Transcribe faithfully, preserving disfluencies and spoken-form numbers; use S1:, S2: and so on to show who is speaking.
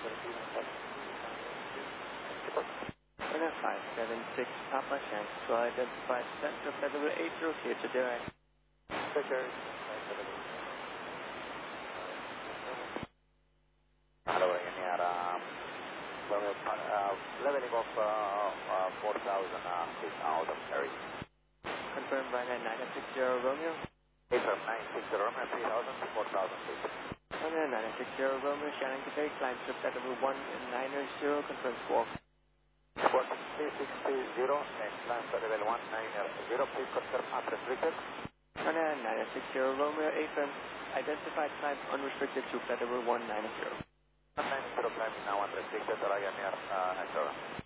S1: Runway five seven six Papa Shanks to identify center Federal eight zero clear to direct.
S2: Center. Hello, Ryanair. Um, uh, leveling of uh, uh, four thousand uh, feet out of Paris.
S1: Confirmed Ryanair nine six zero Romeo.
S2: Confirm nine six zero Romeo, three thousand to four thousand feet.
S1: Ryanair nine six zero Romeo, Shannon today, climb to Federal one nine zero, confirm squawk.
S2: Squawk three six zero and climb to level one nine zero, please confirm unrestricted.
S1: Ryanair nine six zero Romeo, A firm, identified climb unrestricted to Federal one nine zero.
S2: one nine zero climb now unrestricted, Ryanair uh, nine zero.